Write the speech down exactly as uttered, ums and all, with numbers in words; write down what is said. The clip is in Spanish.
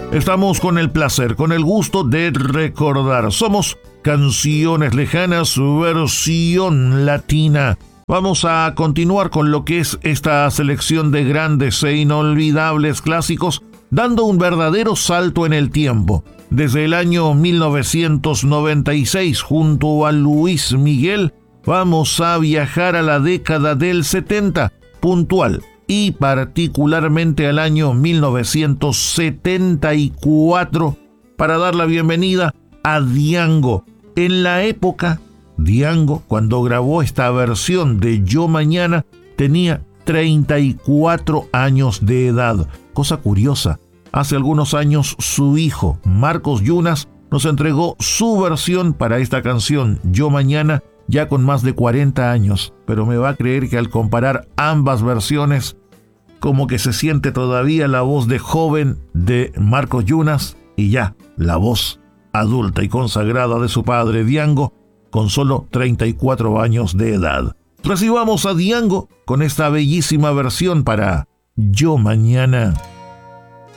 Estamos con el placer, con el gusto de recordar. Somos Canciones Lejanas, versión latina. Vamos a continuar con lo que es esta selección de grandes e inolvidables clásicos, dando un verdadero salto en el tiempo. Desde el año mil novecientos noventa y seis, junto a Luis Miguel, vamos a viajar a la década del setenta, puntual, y particularmente al año mil novecientos setenta y cuatro, para dar la bienvenida a Diango. En la época, Diango, cuando grabó esta versión de Yo Mañana, tenía treinta y cuatro años de edad. Cosa curiosa, hace algunos años su hijo, Marcos Yunas, nos entregó su versión para esta canción, Yo Mañana, ya con más de cuarenta años. Pero me va a creer que al comparar ambas versiones, como que se siente todavía la voz de joven de Marcos Yunas y ya la voz adulta y consagrada de su padre Diango, con solo treinta y cuatro años de edad. Recibamos a Diango con esta bellísima versión para Yo Mañana.